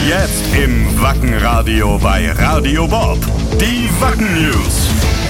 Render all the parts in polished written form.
Jetzt im Wacken-Radio bei Radio Bob. Die Wacken-News.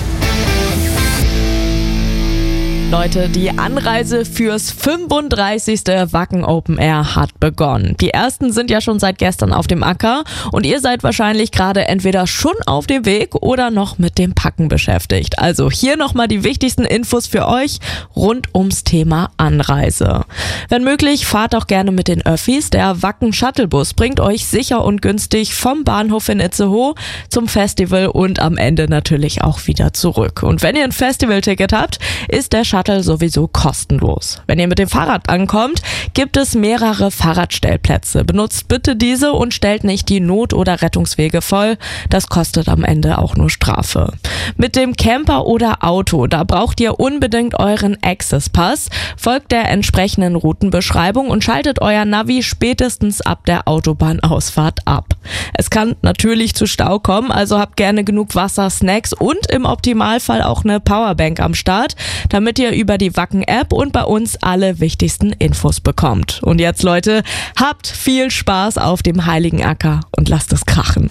Leute, die Anreise fürs 35. Wacken Open Air hat begonnen. Die ersten sind ja schon seit gestern auf dem Acker und ihr seid wahrscheinlich gerade entweder schon auf dem Weg oder noch mit dem Packen beschäftigt. Also hier nochmal die wichtigsten Infos für euch rund ums Thema Anreise. Wenn möglich, fahrt auch gerne mit den Öffis. Der Wacken Shuttlebus bringt euch sicher und günstig vom Bahnhof in Itzehoe zum Festival und am Ende natürlich auch wieder zurück. Und wenn ihr ein Festivalticket habt, ist der Shuttle sowieso kostenlos. Wenn ihr mit dem Fahrrad ankommt, gibt es mehrere Fahrradstellplätze. Benutzt bitte diese und stellt nicht die Not- oder Rettungswege voll. Das kostet am Ende auch nur Strafe. Mit dem Camper oder Auto, da braucht ihr unbedingt euren Access Pass. Folgt der entsprechenden Routenbeschreibung und schaltet euer Navi spätestens ab der Autobahnausfahrt ab. Es kann natürlich zu Stau kommen, also habt gerne genug Wasser, Snacks und im Optimalfall auch eine Powerbank am Start, damit ihr über die Wacken-App und bei uns alle wichtigsten Infos bekommt. Und jetzt, Leute, habt viel Spaß auf dem Heiligen Acker und lasst es krachen.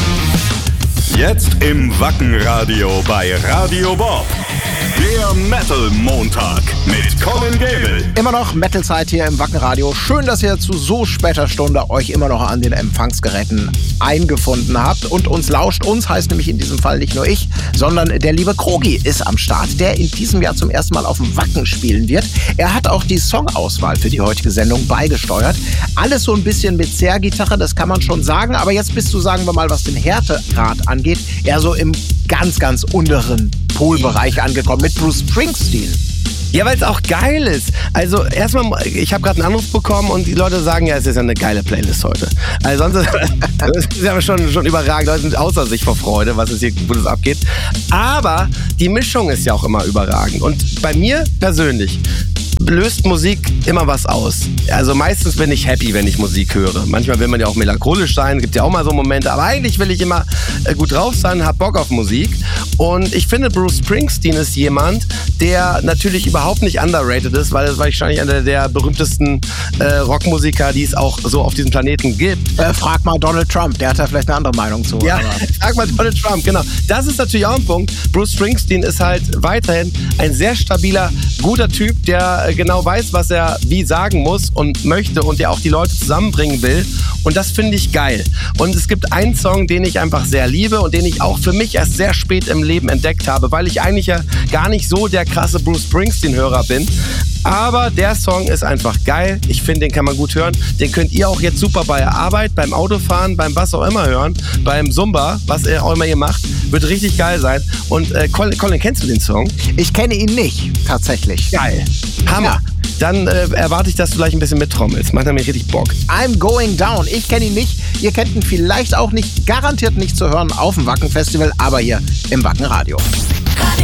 Jetzt im Wacken-Radio bei Radio Bob. Der Metal-Montag mit Colin Gable. Immer noch Metal-Zeit hier im Wacken-Radio. Schön, dass ihr zu so später Stunde euch immer noch an den Empfangsgeräten eingefunden habt und uns lauscht. Uns heißt nämlich in diesem Fall nicht nur ich, sondern der liebe Krogi ist am Start, der in diesem Jahr zum ersten Mal auf dem Wacken spielen wird. Er hat auch die Songauswahl für die heutige Sendung beigesteuert. Alles so ein bisschen mit Zerrgitarre, das kann man schon sagen. Aber jetzt bist du, sagen wir mal, was den Härtegrad angeht, eher so im ganz, ganz unteren Polbereich angekommen mit Bruce Springsteen. Ja, weil es auch geil ist. Also erstmal, ich habe gerade einen Anruf bekommen und die Leute sagen, ja, es ist ja eine geile Playlist heute. Also sonst das ist ja schon überragend. Leute sind außer sich vor Freude, was es hier Gutes abgeht. Aber die Mischung ist ja auch immer überragend. Und bei mir persönlich löst Musik immer was aus. Also meistens bin ich happy, wenn ich Musik höre. Manchmal will man ja auch melancholisch sein, gibt ja auch mal so Momente. Aber eigentlich will ich immer gut drauf sein, hab Bock auf Musik. Und ich finde, Bruce Springsteen ist jemand, der natürlich überhaupt nicht underrated ist, weil er wahrscheinlich einer der berühmtesten Rockmusiker, die es auch so auf diesem Planeten gibt. Frag mal Donald Trump, der hat da vielleicht eine andere Meinung zu. Ja, frag mal Donald Trump, genau. Das ist natürlich auch ein Punkt. Bruce Springsteen ist halt weiterhin ein sehr stabiler, guter Typ, der genau weiß, was er wie sagen muss und möchte und der auch die Leute zusammenbringen will. Und das finde ich geil. Und es gibt einen Song, den ich einfach sehr liebe und den ich auch für mich erst sehr spät im Leben entdeckt habe, weil ich eigentlich ja gar nicht so der krasse Bruce Springsteen-Hörer bin. Aber der Song ist einfach geil. Ich finde, den kann man gut hören. Den könnt ihr auch jetzt super bei der Arbeit, beim Autofahren, beim was auch immer hören, beim Zumba, was ihr auch immer ihr macht. Wird richtig geil sein. Und Colin, kennst du den Song? Ich kenne ihn nicht, tatsächlich. Geil. Hammer. Ja. Dann erwarte ich, dass du gleich ein bisschen mittrommelst. Macht nämlich richtig Bock. I'm Going Down. Ich kenne ihn nicht. Ihr kennt ihn vielleicht auch nicht. Garantiert nicht zu hören auf dem Wacken Festival, aber hier im Wacken Radio.